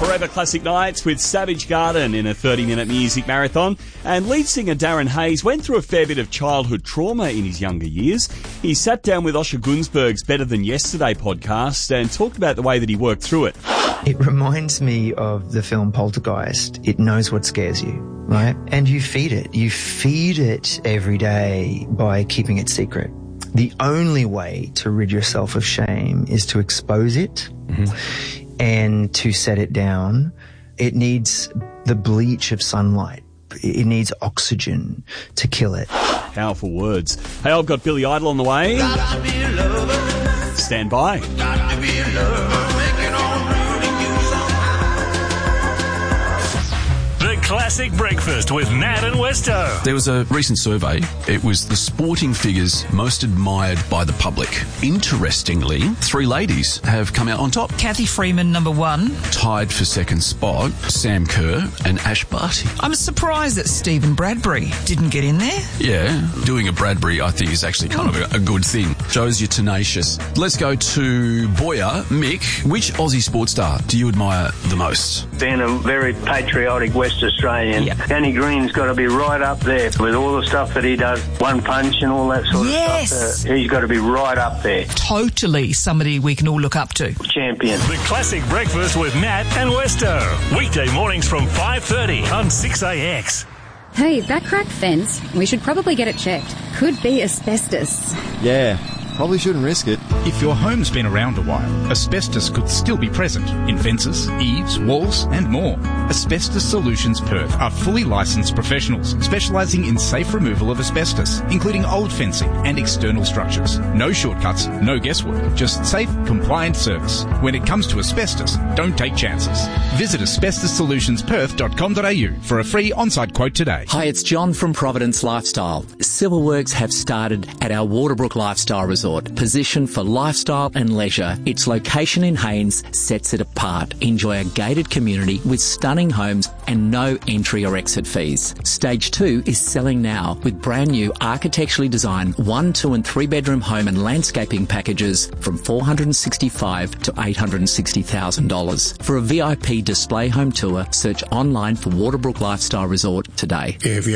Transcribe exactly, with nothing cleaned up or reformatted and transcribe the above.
Forever Classic Nights with Savage Garden in a thirty-minute music marathon. And lead singer Darren Hayes went through a fair bit of childhood trauma in his younger years. He sat down with Osher Gunsberg's Better Than Yesterday podcast and talked about the way that he worked through it. It reminds me of the film Poltergeist. It knows what scares you, right? And you feed it. You feed it every day by keeping it secret. The only way to rid yourself of shame is to expose it mm-hmm. and to set it down. It needs the bleach of sunlight. It needs oxygen to kill it. Powerful words. Hey, I've got Billy Idol on the way. Gotta be a lover. Stand by. Got to be a lover. Make it on rooting you The Classic Breakfast with Nat and Westo. There was a recent survey. It was the sporting figures most admired by the public. Interestingly, three ladies have come out on top. Kathy Freeman, number one. Tied for second spot, Sam Kerr and Ash Barty. I'm surprised that Stephen Bradbury didn't get in there. Yeah, doing a Bradbury, I think, is actually kind oh. of a, a good thing. Shows you're tenacious. Let's go to Boyer. Mick, which Aussie sports star do you admire the most? Being a very patriotic West Australian, yep. Danny Green's got to be right up there with all the stuff that he does, one punch and all that sort yes. of stuff. Uh, he's got to be right up there. Totally somebody we can all look up to. Champion. The Classic Breakfast with Nat and Westo. Weekday mornings from five thirty on six A X. Hey, that cracked fence, we should probably get it checked. Could be asbestos. Yeah. Probably shouldn't risk it. If your home's been around a while, asbestos could still be present in fences, eaves, walls and more. Asbestos Solutions Perth are fully licensed professionals specialising in safe removal of asbestos, including old fencing and external structures. No shortcuts, no guesswork, just safe, compliant service. When it comes to asbestos, don't take chances. Visit asbestos solutions perth dot com dot a u for a free on-site quote today. Hi, it's John from Providence Lifestyle. Silverworks have started at our Waterbrook Lifestyle Resort. Positioned for lifestyle and leisure, its location in Haynes sets it apart. Enjoy a gated community with stunning homes and no entry or exit fees. Stage two is selling now with brand new architecturally designed one, two and three bedroom home and landscaping packages from four hundred sixty-five thousand dollars to eight hundred sixty thousand dollars. For a V I P display home tour, search online for Waterbrook Lifestyle Resort today. If you